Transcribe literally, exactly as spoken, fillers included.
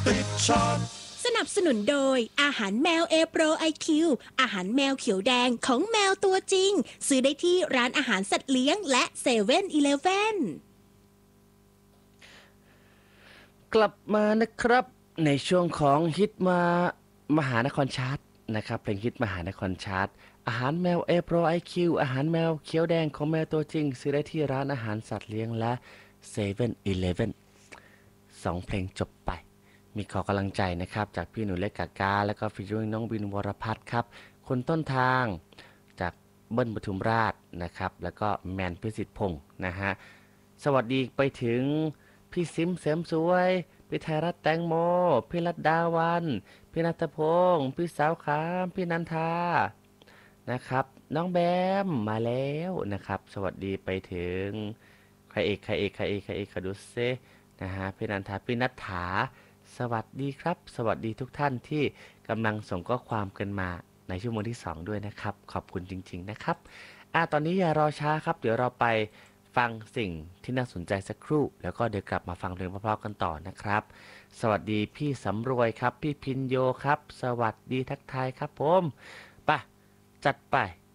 สนับสนุนโดยอาหารแมวเอโปรไอคิวอาหารแมวเขียวแดงของแมวตัวจริงซื้อได้ที่ร้านอาหารสัตว์เลี้ยงและเซเว่นอีเลฟเว่นกลับมานะครับในช่วงของฮิตมามหานครชาร์ตนะครับเพลงฮิตมหานครชาร์ตอาหารแมวเอโปรไอคิวอาหารแมวเขียวแดงของแมวตัวจริงซื้อได้ที่ร้านอาหารสัตว์เลี้ยงและเซเว่นอีเลฟเว่นสองเพลงจบไปมีขอกำลังใจนะครับจากพี่หนูเล็กกากาแล้วก็ฟิชเชอร์น้องบินวรพัฒน์ครับคนต้นทางจากเบิ้ลปทุมราชนะครับแล้วก็แมนพิสิทธิ์พงศ์นะฮะสวัสดีไปถึงพี่ซิมเสริมสวยพี่ไทยรัฐแตงโมพี่รัตดาวันพี่นัทพงศ์พี่สาวขามพี่นันทานะครับน้องแบมมาแล้วนะครับสวัสดีไปถึงใครเอกใครเอกใครเอกใครเอกขอดูเซนะฮะพี่นันทาพี่นัทถาสวัสดีครับสวัสดีทุกท่านที่กำลังส่งข้อความกันมาในชั่วโมงที่สองด้วยนะครับขอบคุณจริงๆนะครับอ่ะตอนนี้อย่ารอช้าครับเดี๋ยวเราไปฟังสิ่งที่น่าสนใจสักครู่แล้วก็เดี๋ยวกลับมาฟังเพลงเพราะๆกันต่อนะครับสวัสดีพี่สำรวยครับพี่พินโยครับสวัสดีทักทายครับผมไปจัดไป